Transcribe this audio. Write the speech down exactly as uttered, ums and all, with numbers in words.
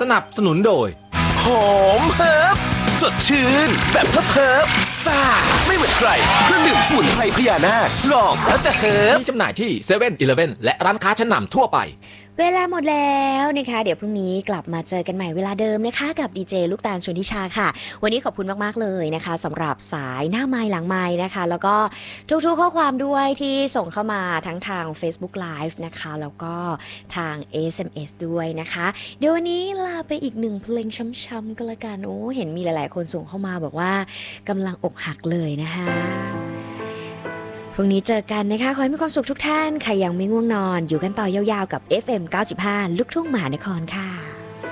นับสนุนโดยหอมเฮิร์บสดชื่นแบบเพิบๆซ่าไม่เหมือนใครเครื่องดื่มสมุนไพรพญานาคลองแล้วจะเฮิร์บมีจำหน่ายที่เซเว่นอีเลฟเว่นและร้านค้าชั้นนำทั่วไปเวลาหมดแล้วนะคะเดี๋ยวพรุ่งนี้กลับมาเจอกันใหม่เวลาเดิมนะคะกับดีเจลูกตาลชลทิชาค่ะวันนี้ขอบคุณมากๆเลยนะคะสำหรับสายหน้าไมค์หลังไมค์นะคะแล้วก็ทุกๆข้อความด้วยที่ส่งเข้ามาทั้งทาง Facebook Live นะคะแล้วก็ทาง เอส เอ็ม เอส ด้วยนะคะเดี๋ยววันนี้ลาไปอีกหนึ่งเพลงช้ำๆก็แล้วกันโอ้เห็นมีหลายๆคนส่งเข้ามาบอกว่ากำลังอกหักเลยนะคะพรุ่งนี้เจอกันนะคะขอให้มีความสุขทุกท่านใครยังไม่ง่วงนอนอยู่กันต่อยาวๆกับ เอฟ เอ็ม เก้าสิบห้า ลูกทุ่งมหานครค่ะ